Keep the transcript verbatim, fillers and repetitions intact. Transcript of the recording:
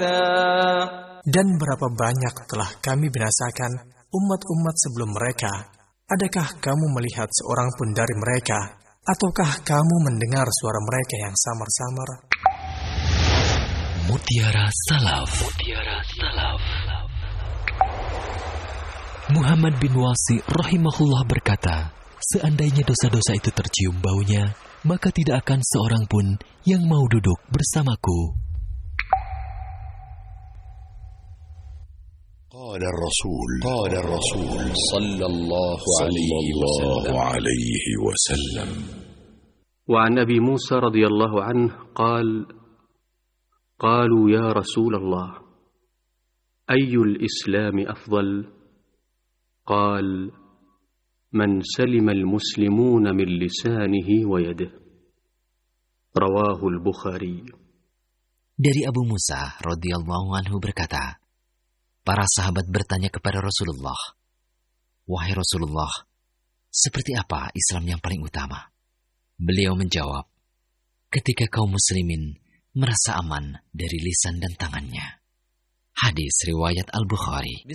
Dan berapa banyak telah kami binasakan umat-umat sebelum mereka. Adakah kamu melihat seorang pun dari mereka? Ataukah kamu mendengar suara mereka yang samar-samar? Mutiara Salaf. Mutiara Salaf. Muhammad bin Wasi rahimahullah berkata, seandainya dosa-dosa itu tercium baunya, maka tidak akan seorang pun yang mau duduk bersamaku. قال الرسول قال الرسول صلى الله عليه وسلم وعن أبي موسى رضي الله عنه قال قالوا يا رسول الله أي الإسلام أفضل قال من سلم المسلمون من لسانه ويده رواه البخاري. Dari Abu Musa radhiyallahu anhu berkata, para sahabat bertanya kepada Rasulullah, wahai Rasulullah, seperti apa Islam yang paling utama? Beliau menjawab, ketika kaum muslimin merasa aman dari lisan dan tangannya. Hadis riwayat Al-Bukhari.